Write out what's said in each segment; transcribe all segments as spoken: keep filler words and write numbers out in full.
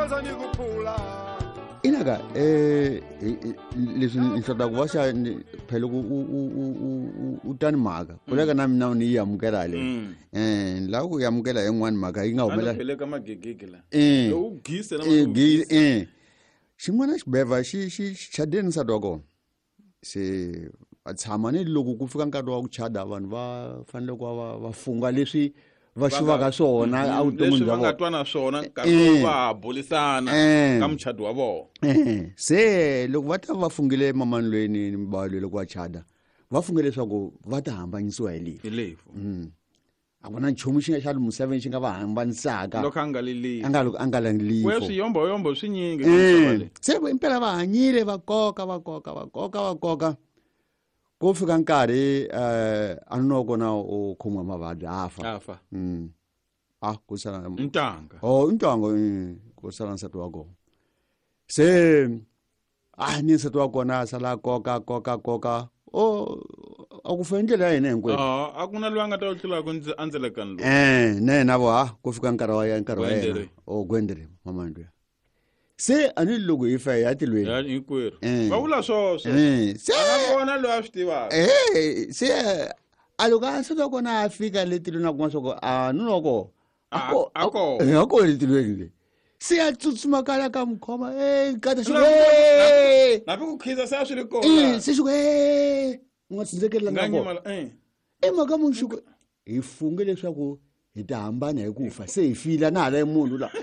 kosa nikuphula inaka eh leswi nhlota ku vasa phela ku utani mhaka kuleka nami na ni yamukela le eh la ku yamukela en'wana mhaka yi nga humela phela ka magegege la eh lo gise na eh xin'wana xibeva xi xi chadeni sa doko se atshama ni loko ku fika nkarhi wa ku chada vanhu va fanele ku va va funga leswi va xivaka swona a vuton'wini bya vona nga twana swona ka va bolisana ka muchado wa vona se loko va ta va fungile mamanlweni ba loko wa chada va fungile leswaku va ta hambanyisiwa hi lefu hi lefu a ku na nchumu xi nga xa mu seven xi nga va hambanisaka loko anga lili anga loko anga langlifo we swi yombo yombo swi nyingi se impela va hanyile va koka va koka va koka va koka ko fika nkarhi eh anoko na o khomwa mavabyi afa afa mm ah ku sala ntanga oh ntanga ku sala nsati wa kona se ah ni nsati wa kona sala koka koka koka oh akufendlela yena hinkwe ah akuna lwanga ta utlula ku andzela kan lo eh ne na bo ah ku fika nkarhi wa ya nkarhi wa yena oh gwendere mama ndwe se ani loko ifa ya tilweni ya inkwerhu va vula swoswo eh se akona lo a swi tivaka eh se aloka se loko na afika letilweni na kun'wana swoko a nunoko ako ako ako letilweni le se ya tsutsuma kala ka mkhoma eh kata swo eh na ku khiza sa swi ri kona eh se swo eh ngatsindekela ngako eh eh maka munshuko ifunge leswaku hi ta hambana hi kufa se hi fila na hala munhu la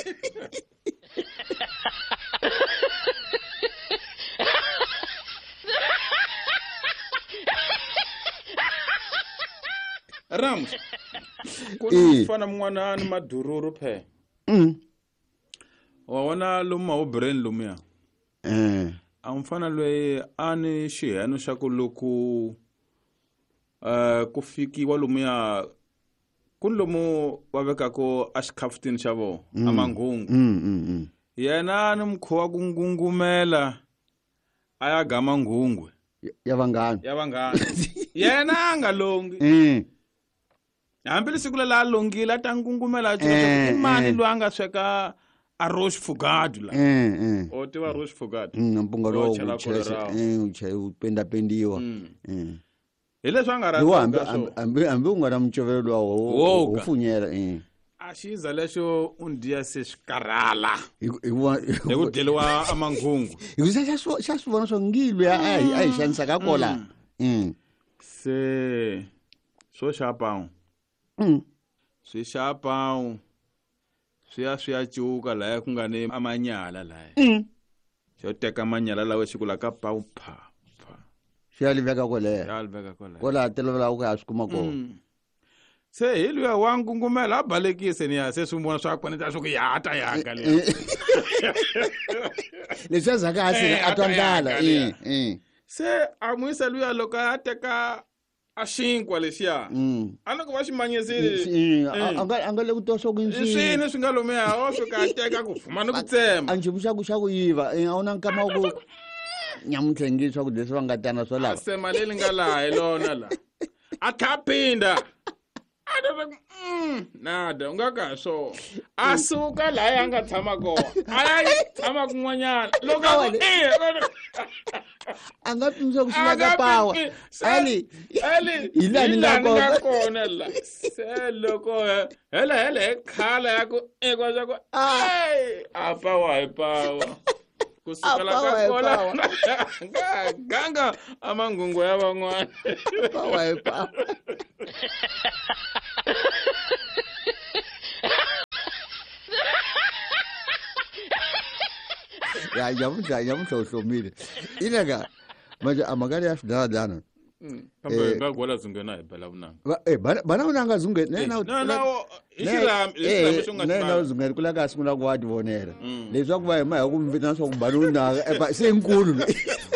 Rams kuna fana mwana ni madururu phe mm waona luma ubrain lumia eh amfana lwe ani xihano xa ku loku eh ku fikiwa lumia kunlomu wa veka ko ashkaftin xavo amangungu mm mm yena ni mkhowa ku ngungumela aya gama ngungwe ya vangani ya vangani yena anga longi mm hambi siku la longila ta ngungumela tsho imani lo anga sweka a rosh fugadu la eh eh o tiva rosh fugadu mm mpunga lo eh uche upenda pendiwa eh ile swanga ra ambe ambe ambe ungara mchovelo wa ufunyera eh ashiza lesho undiya seshikarala iwa ekudeliwa amangungu ikusa shasubona so ngilwe ayi ayishanisa kakola mm se so shapao mm sishapao siya siya chuka la ku nga ne amanyala la mm xo teka amanyala lawa xikula ka pau pha pha siya liveka kole ya liveka kole kola telovela u ka swikuma ko se hilwa wangu ngumela balekise ni ase sumbona swa kwana ta swo yata yaka le leswaza ka asile atwandala eh eh se amwisa luya loka ateka ashinkwa leshiya mm anako va ximanyezile anga anga le ku toso ku nsi swini swi nga lomeha o swo ka teka ku fuma ni ku tsema anjibu xa ku xa ku yiva a una nkama ku nyamuthengi swa ku leswi va nga tana swo lava sema leli nga laha hi lona la a thapinda Mm, nada unga ka so asuka la yanga tshama ko aya tshama kun'wanyana loko eh anga tsunzo ku sila pawa ali ali ilani la kona la se loko hele hele khala yako ekwa zako ai apa wa pawa kusukela ka kola ganga amangungu ya van'wana pawa pawa ya yamuja yamuso somile inaga maja amagari afdala dana kambe ngagola zungena ibhala unanga eh bana unanga zunge nena no no ishiram ishiram shonga nena zungena kula ka sikuna kwadi bonera leswaku va hima ya ku mvita so ku bana unanga e ba senkulu